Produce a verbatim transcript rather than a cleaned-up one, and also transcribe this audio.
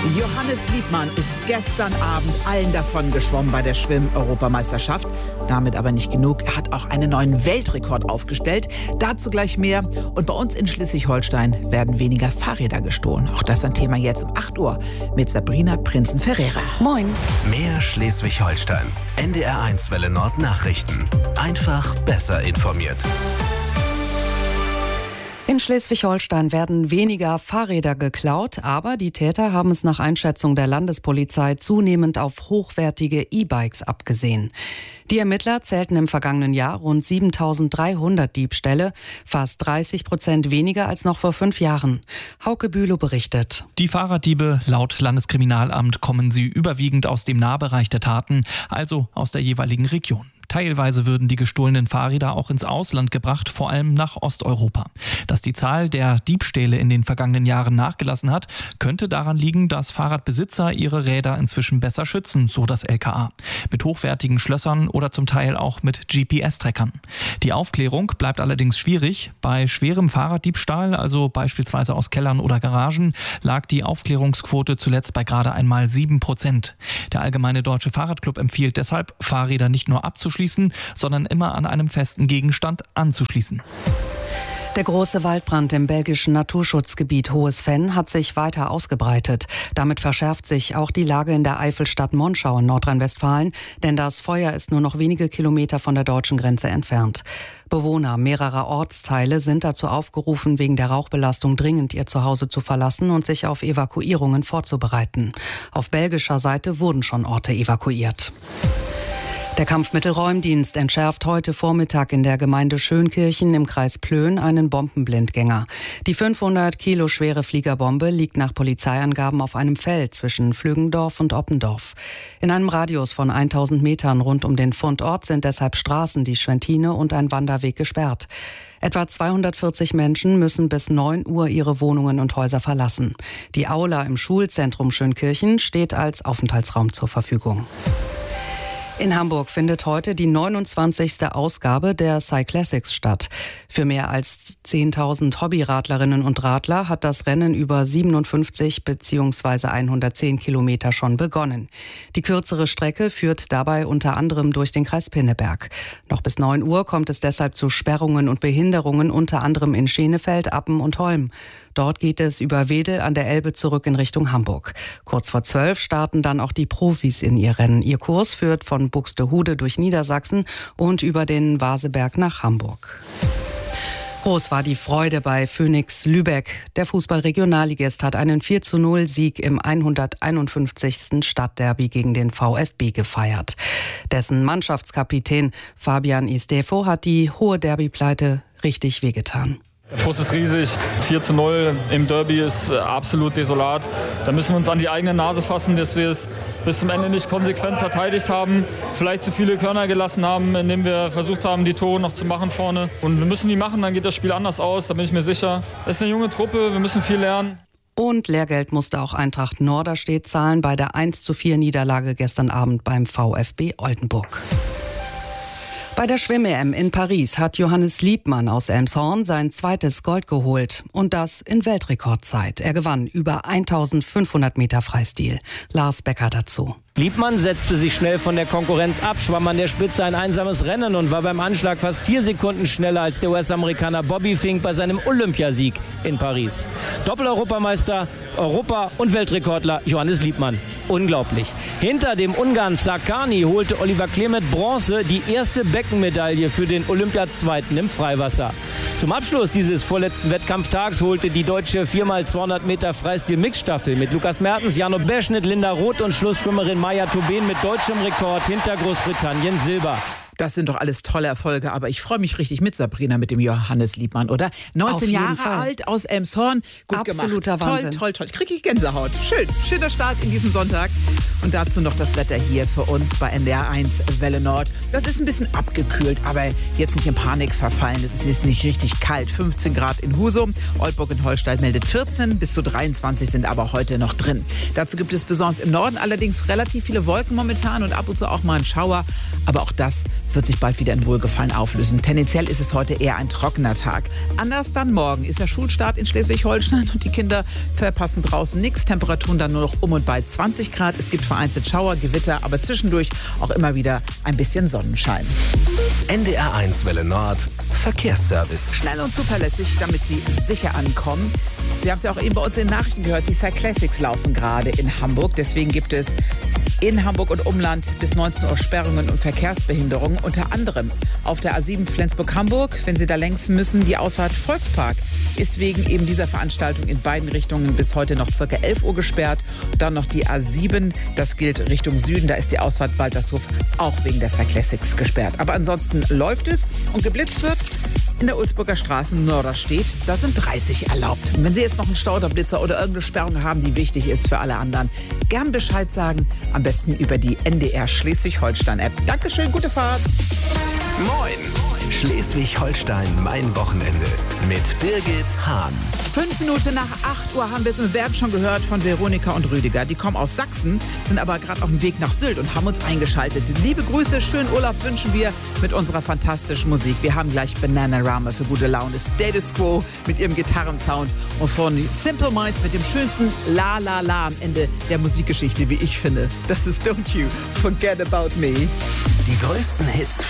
Johannes Liebmann ist gestern Abend allen davon geschwommen bei der Schwimm-Europameisterschaft. Damit aber nicht genug. Er hat auch einen neuen Weltrekord aufgestellt. Dazu gleich mehr. Und bei uns in Schleswig-Holstein werden weniger Fahrräder gestohlen. Auch das ein Thema jetzt um acht Uhr mit Sabrina Prinzen-Ferreira. Moin. Mehr Schleswig-Holstein. N D R eins Welle Nord Nachrichten. Einfach besser informiert. In Schleswig-Holstein werden weniger Fahrräder geklaut, aber die Täter haben es nach Einschätzung der Landespolizei zunehmend auf hochwertige E-Bikes abgesehen. Die Ermittler zählten im vergangenen Jahr rund siebentausenddreihundert Diebstähle, fast dreißig Prozent weniger als noch vor fünf Jahren. Hauke Bülow berichtet. Die Fahrraddiebe, laut Landeskriminalamt, kommen sie überwiegend aus dem Nahbereich der Taten, also aus der jeweiligen Region. Teilweise würden die gestohlenen Fahrräder auch ins Ausland gebracht, vor allem nach Osteuropa. Dass die Zahl der Diebstähle in den vergangenen Jahren nachgelassen hat, könnte daran liegen, dass Fahrradbesitzer ihre Räder inzwischen besser schützen, so das L K A. Mit hochwertigen Schlössern oder zum Teil auch mit G P S-Trackern. Die Aufklärung bleibt allerdings schwierig. Bei schwerem Fahrraddiebstahl, also beispielsweise aus Kellern oder Garagen, lag die Aufklärungsquote zuletzt bei gerade einmal sieben Prozent. Der Allgemeine Deutsche Fahrradclub empfiehlt deshalb, Fahrräder nicht nur abzuschließen, sondern immer an einem festen Gegenstand anzuschließen. Der große Waldbrand im belgischen Naturschutzgebiet Hohes Venn hat sich weiter ausgebreitet. Damit verschärft sich auch die Lage in der Eifelstadt Monschau in Nordrhein-Westfalen, denn das Feuer ist nur noch wenige Kilometer von der deutschen Grenze entfernt. Bewohner mehrerer Ortsteile sind dazu aufgerufen, wegen der Rauchbelastung dringend ihr Zuhause zu verlassen und sich auf Evakuierungen vorzubereiten. Auf belgischer Seite wurden schon Orte evakuiert. Der Kampfmittelräumdienst entschärft heute Vormittag in der Gemeinde Schönkirchen im Kreis Plön einen Bombenblindgänger. Die fünfhundert Kilo schwere Fliegerbombe liegt nach Polizeiangaben auf einem Feld zwischen Flügendorf und Oppendorf. In einem Radius von tausend Metern rund um den Fundort sind deshalb Straßen, die Schwentine und ein Wanderweg gesperrt. Etwa zweihundertvierzig Menschen müssen bis neun Uhr ihre Wohnungen und Häuser verlassen. Die Aula im Schulzentrum Schönkirchen steht als Aufenthaltsraum zur Verfügung. In Hamburg findet heute die neunundzwanzigste Ausgabe der Cyclassics statt. Für mehr als zehntausend Hobbyradlerinnen und Radler hat das Rennen über siebenundfünfzig bzw. hundertzehn Kilometer schon begonnen. Die kürzere Strecke führt dabei unter anderem durch den Kreis Pinneberg. Noch bis neun Uhr kommt es deshalb zu Sperrungen und Behinderungen, unter anderem in Schenefeld, Appen und Holm. Dort geht es über Wedel an der Elbe zurück in Richtung Hamburg. Kurz vor zwölf starten dann auch die Profis in ihr Rennen. Ihr Kurs führt von Buxtehude durch Niedersachsen und über den Vaseberg nach Hamburg. Groß war die Freude bei Phönix Lübeck. Der Fußball-Regionalligist hat einen vier zu null Sieg im hunderteinundfünfzigsten Stadtderby gegen den VfB gefeiert. Dessen Mannschaftskapitän Fabian Istefo hat die hohe Derbypleite richtig wehgetan. Der Frust ist riesig. vier zu null im Derby ist absolut desolat. Da müssen wir uns an die eigene Nase fassen, dass wir es bis zum Ende nicht konsequent verteidigt haben. Vielleicht zu viele Körner gelassen haben, indem wir versucht haben, die Tore noch zu machen vorne. Und wir müssen die machen, dann geht das Spiel anders aus, da bin ich mir sicher. Es ist eine junge Truppe, wir müssen viel lernen. Und Lehrgeld musste auch Eintracht Norderstedt zahlen bei der eins zu vier Niederlage gestern Abend beim VfB Oldenburg. Bei der Schwimm-E M in Paris hat Johannes Liebmann aus Elmshorn sein zweites Gold geholt. Und das in Weltrekordzeit. Er gewann über eintausendfünfhundert Meter Freistil. Lars Becker dazu. Liebmann setzte sich schnell von der Konkurrenz ab, schwamm an der Spitze ein einsames Rennen und war beim Anschlag fast vier Sekunden schneller als der U S-Amerikaner Bobby Fink bei seinem Olympiasieg in Paris. Doppel-Europameister, Europa- und Weltrekordler Johannes Liebmann. Unglaublich. Hinter dem Ungarn Sakani holte Oliver Klemet Bronze, die erste Beckenmedaille für den Olympiazweiten im Freiwasser. Zum Abschluss dieses vorletzten Wettkampftags holte die deutsche vier mal zweihundert Meter Freistil-Mixstaffel mit Lukas Mertens, Jano Beschnitt, Linda Roth und Schlussschwimmerin Maja Tobin mit deutschem Rekord hinter Großbritannien Silber. Das sind doch alles tolle Erfolge, aber ich freue mich richtig mit Sabrina, mit dem Johannes Liebmann, oder? neunzehn Jahre Fall. alt, aus Elmshorn, gut Absoluter gemacht. Wahnsinn. Toll, toll, toll. Ich kriege Gänsehaut. Schön, schöner Start in diesen Sonntag. Und dazu noch das Wetter hier für uns bei N D R eins Welle Nord. Das ist ein bisschen abgekühlt, aber jetzt nicht in Panik verfallen. Es ist jetzt nicht richtig kalt. fünfzehn Grad in Husum, Oldburg in Holstein meldet vierzehn, bis zu dreiundzwanzig sind aber heute noch drin. Dazu gibt es besonders im Norden allerdings relativ viele Wolken momentan und ab und zu auch mal ein Schauer. Aber auch das wird sich bald wieder in Wohlgefallen auflösen. Tendenziell ist es heute eher ein trockener Tag. Anders dann morgen ist der Schulstart in Schleswig-Holstein und die Kinder verpassen draußen nichts. Temperaturen dann nur noch um und bei zwanzig Grad. Es gibt vereinzelt Schauer, Gewitter, aber zwischendurch auch immer wieder ein bisschen Sonnenschein. N D R eins Welle Nord Verkehrsservice. Schnell und zuverlässig, damit Sie sicher ankommen. Sie haben es ja auch eben bei uns in den Nachrichten gehört, die Cyclassics laufen gerade in Hamburg. Deswegen gibt es in Hamburg und Umland bis neunzehn Uhr Sperrungen und Verkehrsbehinderungen. Unter anderem auf der A sieben Flensburg-Hamburg, wenn Sie da längs müssen, die Ausfahrt Volkspark ist wegen eben dieser Veranstaltung in beiden Richtungen bis heute noch ca. elf Uhr gesperrt. Dann noch die A sieben, das gilt Richtung Süden, da ist die Ausfahrt Waltershof auch wegen der Cyclassics gesperrt. Aber ansonsten läuft es und geblitzt wird. In der Ulzburger Straße in Norderstedt, da sind dreißig erlaubt. Und wenn Sie jetzt noch einen Stauderblitzer oder irgendeine Sperrung haben, die wichtig ist für alle anderen, gern Bescheid sagen. Am besten über die N D R Schleswig-Holstein-App. Dankeschön, gute Fahrt. Moin! Schleswig-Holstein, mein Wochenende mit Birgit Hahn. Fünf Minuten nach acht Uhr haben wir es und werden schon gehört von Veronika und Rüdiger. Die kommen aus Sachsen, sind aber gerade auf dem Weg nach Sylt und haben uns eingeschaltet. Liebe Grüße, schönen Urlaub wünschen wir mit unserer fantastischen Musik. Wir haben gleich Bananarama für gute Laune, Status Quo mit ihrem Gitarrensound und von Simple Minds mit dem schönsten La La La am Ende der Musikgeschichte, wie ich finde. Das ist Don't You Forget About Me. Die größten Hits